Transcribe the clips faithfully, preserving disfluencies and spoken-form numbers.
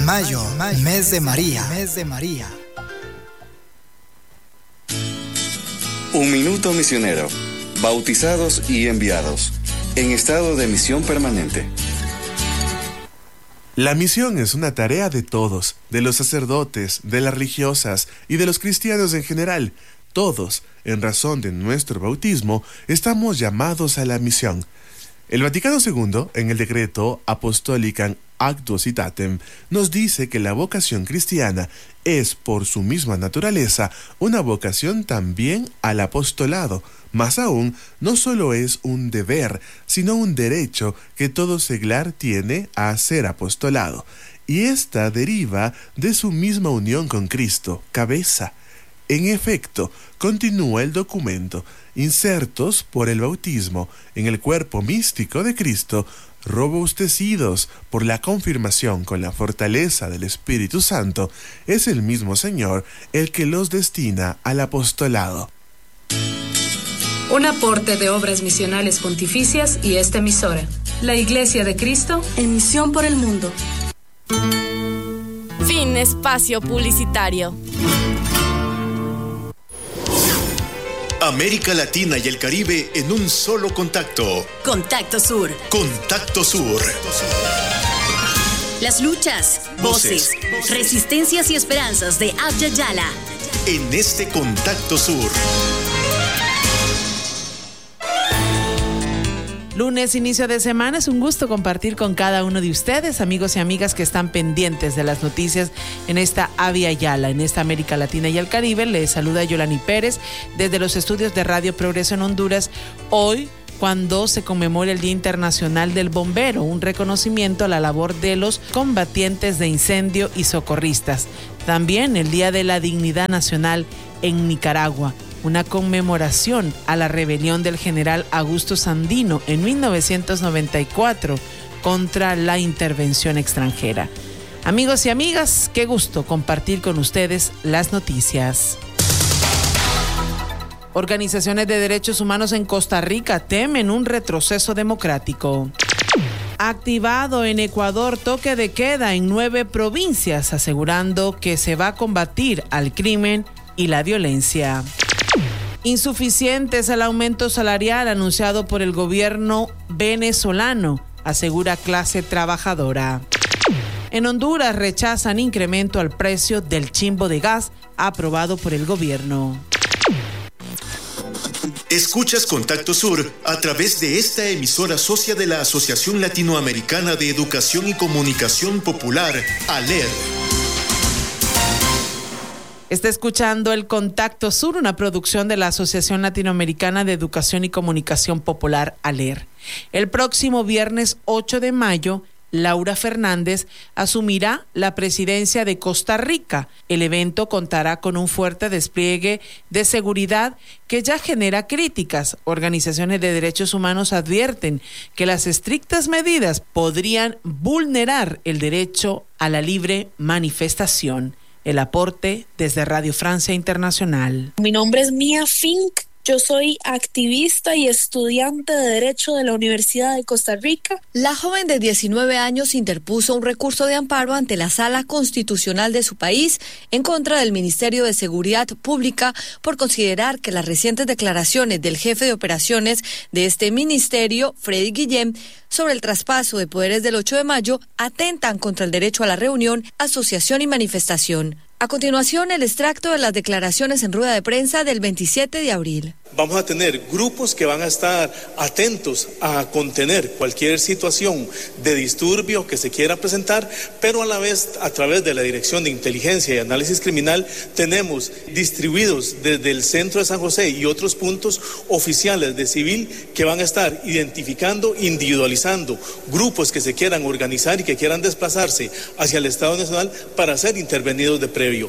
Mayo, mes de María, mes de María. Un minuto misionero. Bautizados y enviados. En estado de misión permanente. La misión es una tarea de todos, de los sacerdotes, de las religiosas y de los cristianos en general. Todos, en razón de nuestro bautismo, estamos llamados a la misión. El Vaticano segundo, en el decreto Apostolicam Actuositatem, nos dice que la vocación cristiana es, por su misma naturaleza, una vocación también al apostolado. Más aún, no solo es un deber, sino un derecho que todo seglar tiene a ser apostolado. Y esta deriva de su misma unión con Cristo, cabeza. En efecto, continúa el documento, insertos por el bautismo en el cuerpo místico de Cristo, robustecidos por la confirmación con la fortaleza del Espíritu Santo, es el mismo Señor el que los destina al apostolado. Un aporte de Obras Misionales Pontificias y esta emisora, la Iglesia de Cristo, en misión por el mundo. Fin espacio publicitario. América Latina y el Caribe en un solo contacto. Contacto Sur. Contacto Sur. Las luchas, voces, voces resistencias y esperanzas de Abya Yala. En este Contacto Sur. Lunes, inicio de semana, es un gusto compartir con cada uno de ustedes, amigos y amigas que están pendientes de las noticias en esta Abya Yala, en esta América Latina y el Caribe. Les saluda Yolani Pérez desde los estudios de Radio Progreso en Honduras. Hoy, cuando se conmemora el Día Internacional del Bombero, un reconocimiento a la labor de los combatientes de incendio y socorristas. También el Día de la Dignidad Nacional en Nicaragua, una conmemoración a la rebelión del general Augusto Sandino en mil novecientos noventa y cuatro contra la intervención extranjera. Amigos y amigas, qué gusto compartir con ustedes las noticias. Organizaciones de derechos humanos en Costa Rica temen un retroceso democrático. Activado en Ecuador toque de queda en nueve provincias, asegurando que se va a combatir al crimen y la violencia. Insuficiente es el aumento salarial anunciado por el gobierno venezolano, asegura clase trabajadora. En Honduras rechazan incremento al precio del chimbo de gas aprobado por el gobierno. Escuchas Contacto Sur a través de esta emisora socia de la Asociación Latinoamericana de Educación y Comunicación Popular, ALER. Está escuchando el Contacto Sur, una producción de la Asociación Latinoamericana de Educación y Comunicación Popular, ALER. El próximo viernes ocho de mayo, Laura Fernández asumirá la presidencia de Costa Rica. El evento contará con un fuerte despliegue de seguridad que ya genera críticas. Organizaciones de derechos humanos advierten que las estrictas medidas podrían vulnerar el derecho a la libre manifestación. El aporte desde Radio Francia Internacional. Mi nombre es Mia Fink. Yo soy activista y estudiante de Derecho de la Universidad de Costa Rica. La joven de diecinueve años interpuso un recurso de amparo ante la Sala Constitucional de su país en contra del Ministerio de Seguridad Pública por considerar que las recientes declaraciones del jefe de operaciones de este ministerio, Freddy Guillén, sobre el traspaso de poderes del ocho de mayo atentan contra el derecho a la reunión, asociación y manifestación. A continuación, el extracto de las declaraciones en rueda de prensa del veintisiete de abril. Vamos a tener grupos que van a estar atentos a contener cualquier situación de disturbio que se quiera presentar, pero a la vez, a través de la Dirección de Inteligencia y Análisis Criminal, tenemos distribuidos desde el centro de San José y otros puntos oficiales de civil que van a estar identificando, individualizando grupos que se quieran organizar y que quieran desplazarse hacia el Estado Nacional para ser intervenidos de previo.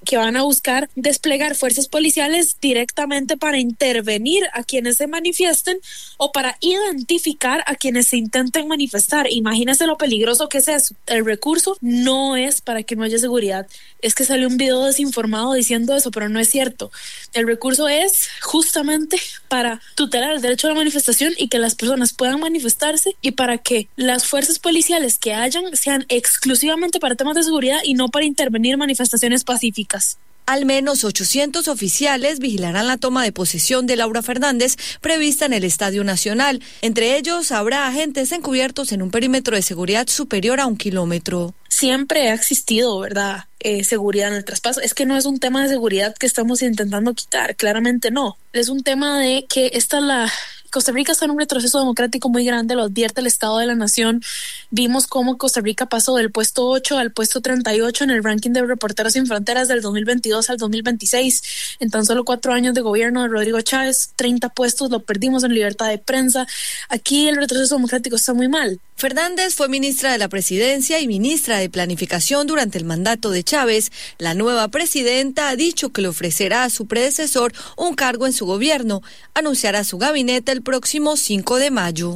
que van a buscar desplegar fuerzas policiales directamente para intervenir a quienes se manifiesten o para identificar a quienes se intenten manifestar. Imagínense lo peligroso que es eso. El recurso no es para que no haya seguridad. Es que salió un video desinformado diciendo eso, pero no es cierto. El recurso es justamente para tutelar el derecho a la manifestación y que las personas puedan manifestarse, y para que las fuerzas policiales que hayan sean exclusivamente para temas de seguridad y no para intervenir manifestaciones pacíficas. Al menos ochocientos oficiales vigilarán la toma de posesión de Laura Fernández prevista en el Estadio Nacional. Entre ellos habrá agentes encubiertos en un perímetro de seguridad superior a un kilómetro. Siempre ha existido, ¿verdad?, eh, seguridad en el traspaso. Es que no es un tema de seguridad que estamos intentando quitar, claramente no. Es un tema de que esta es la... Costa Rica está en un retroceso democrático muy grande, lo advierte el Estado de la Nación. Vimos cómo Costa Rica pasó del puesto ocho al puesto treinta y ocho en el ranking de Reporteros Sin Fronteras del dos mil veintidós al dos mil veintiséis. En tan solo cuatro años de gobierno de Rodrigo Chávez, treinta puestos lo perdimos en libertad de prensa. Aquí el retroceso democrático está muy mal. Fernández fue ministra de la Presidencia y ministra de Planificación durante el mandato de Chávez. La nueva presidenta ha dicho que le ofrecerá a su predecesor un cargo en su gobierno. Anunciará su gabinete el próximo cinco de mayo.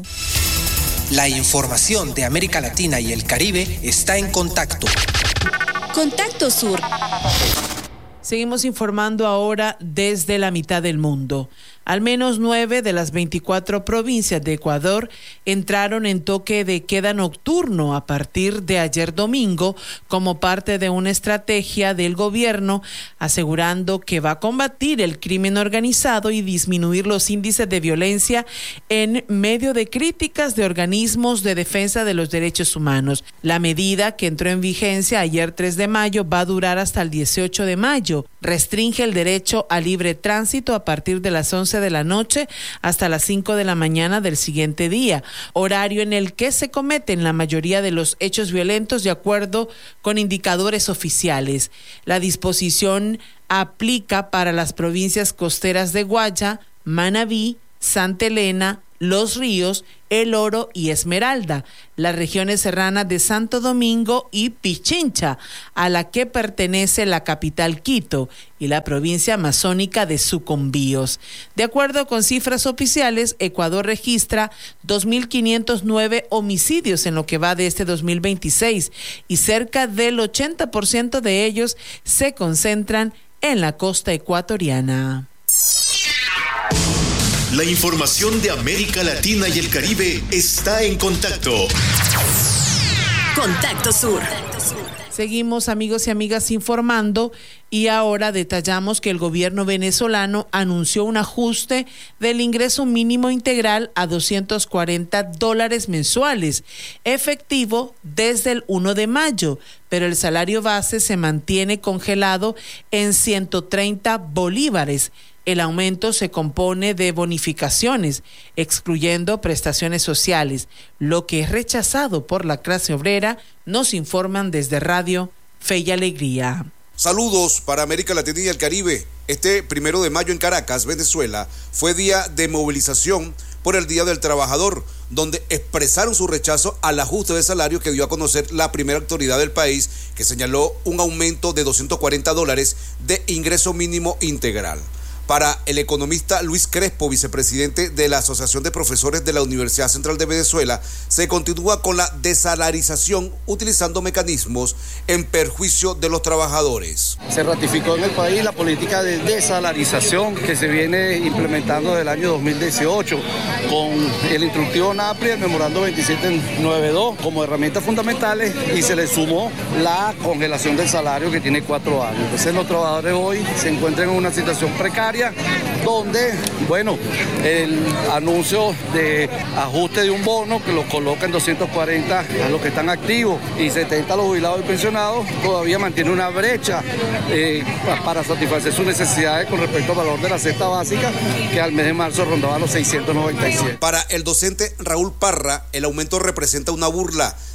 La información de América Latina y el Caribe está en Contacto. Contacto Sur. Seguimos informando ahora desde la mitad del mundo. Al menos nueve de las veinticuatro provincias de Ecuador entraron en toque de queda nocturno a partir de ayer domingo como parte de una estrategia del gobierno, asegurando que va a combatir el crimen organizado y disminuir los índices de violencia en medio de críticas de organismos de defensa de los derechos humanos. La medida, que entró en vigencia ayer tres de mayo, va a durar hasta el dieciocho de mayo. Restringe el derecho a libre tránsito a partir de las once de la noche hasta las cinco de la mañana del siguiente día, horario en el que se cometen la mayoría de los hechos violentos de acuerdo con indicadores oficiales. La disposición aplica para las provincias costeras de Guaya, Manabí, Santa Elena, Los Ríos, El Oro y Esmeralda, las regiones serranas de Santo Domingo y Pichincha, a la que pertenece la capital Quito, y la provincia amazónica de Sucumbíos. De acuerdo con cifras oficiales, Ecuador registra dos mil quinientos nueve homicidios en lo que va de este dos mil veintiséis, y cerca del ochenta por ciento de ellos se concentran en la costa ecuatoriana. La información de América Latina y el Caribe está en Contacto. Contacto Sur. Seguimos, amigos y amigas, informando, y ahora detallamos que el gobierno venezolano anunció un ajuste del ingreso mínimo integral a doscientos cuarenta dólares mensuales, efectivo desde el primero de mayo, pero el salario base se mantiene congelado en ciento treinta bolívares. El aumento se compone de bonificaciones, excluyendo prestaciones sociales, lo que es rechazado por la clase obrera, nos informan desde Radio Fe y Alegría. Saludos para América Latina y el Caribe. Este primero de mayo en Caracas, Venezuela, fue día de movilización por el Día del Trabajador, donde expresaron su rechazo al ajuste de salario que dio a conocer la primera autoridad del país, que señaló un aumento de doscientos cuarenta dólares de ingreso mínimo integral. Para el economista Luis Crespo, vicepresidente de la Asociación de Profesores de la Universidad Central de Venezuela, se continúa con la desalarización utilizando mecanismos en perjuicio de los trabajadores. Se ratificó en el país la política de desalarización que se viene implementando desde el año dos mil dieciocho con el instructivo NAPRI, el memorando veintisiete noventa y dos como herramientas fundamentales, y se le sumó la congelación del salario que tiene cuatro años. Entonces los trabajadores hoy se encuentran en una situación precaria, donde, bueno, el anuncio de ajuste de un bono que los coloca en doscientos cuarenta a los que están activos y setenta a los jubilados y pensionados, todavía mantiene una brecha eh, para satisfacer sus necesidades con respecto al valor de la cesta básica, que al mes de marzo rondaba los seiscientos noventa y siete. Para el docente Raúl Parra, el aumento representa una burla,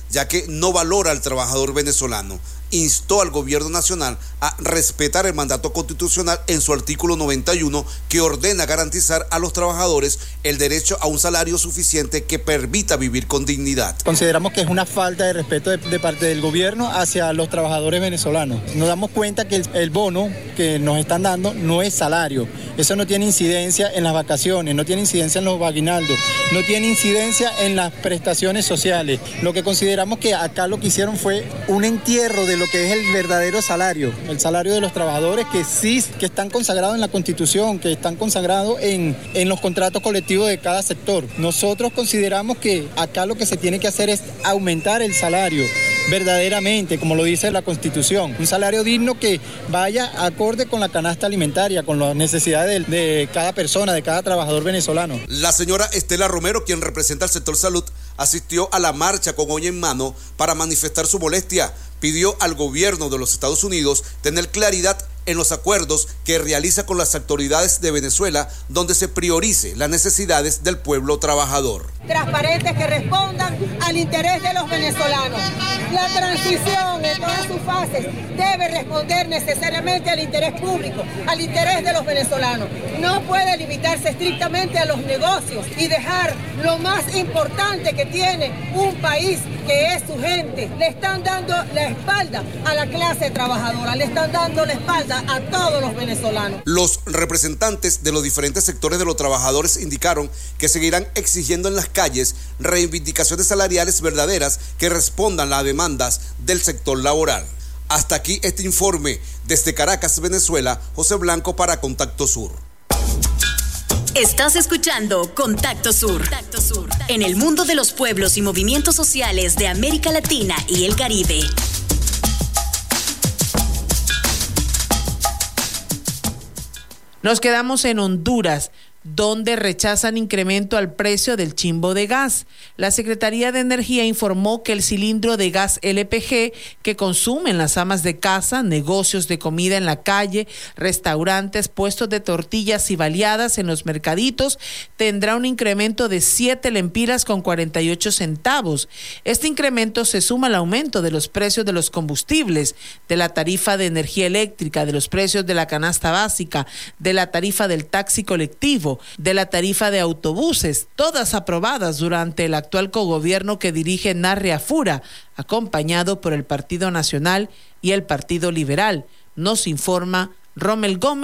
ya que no valora al trabajador venezolano. Instó al gobierno nacional a respetar el mandato constitucional en su artículo noventa y uno, que ordena garantizar a los trabajadores el derecho a un salario suficiente que permita vivir con dignidad. Consideramos que es una falta de respeto de, de parte del gobierno hacia los trabajadores venezolanos. Nos damos cuenta que el, el bono que nos están dando no es salario. Eso no tiene incidencia en las vacaciones, no tiene incidencia en los aguinaldos, no tiene incidencia en las prestaciones sociales. Lo que consideramos que acá lo que hicieron fue un entierro de lo que es el verdadero salario, el salario de los trabajadores que sí, que están consagrados en la Constitución, que están consagrados en, en los contratos colectivos de cada sector. Nosotros consideramos que acá lo que se tiene que hacer es aumentar el salario verdaderamente, como lo dice la Constitución, un salario digno que vaya acorde con la canasta alimentaria, con las necesidades de, de cada persona, de cada trabajador venezolano. La señora Estela Romero, quien representa al sector salud, asistió a la marcha con olla en mano para manifestar su molestia. Pidió al gobierno de los Estados Unidos tener claridad en los acuerdos que realiza con las autoridades de Venezuela, donde se priorice las necesidades del pueblo trabajador. Transparentes que respondan al interés de los venezolanos. La transición en todas sus fases debe responder necesariamente al interés público, al interés de los venezolanos. No puede limitarse estrictamente a los negocios y dejar lo más importante que tiene un país, que es su gente. Le están dando la espalda a la clase trabajadora, le están dando la espalda a todos los venezolanos. Los representantes de los diferentes sectores de los trabajadores indicaron que seguirán exigiendo en las calles reivindicaciones salariales verdaderas que respondan a las demandas del sector laboral. Hasta aquí este informe. Desde Caracas, Venezuela, José Blanco para Contacto Sur. Estás escuchando Contacto Sur. Contacto Sur, en el mundo de los pueblos y movimientos sociales de América Latina y el Caribe. Nos quedamos en Honduras, donde rechazan incremento al precio del chimbo de gas. La Secretaría de Energía informó que el cilindro de gas L P G que consumen las amas de casa, negocios de comida en la calle, restaurantes, puestos de tortillas y baleadas en los mercaditos, tendrá un incremento de siete lempiras con cuarenta y ocho centavos. Este incremento se suma al aumento de los precios de los combustibles, de la tarifa de energía eléctrica, de los precios de la canasta básica, de la tarifa del taxi colectivo, de la tarifa de autobuses, todas aprobadas durante el actual cogobierno que dirige Narria Fura, acompañado por el Partido Nacional y el Partido Liberal. Nos informa Rommel Gómez.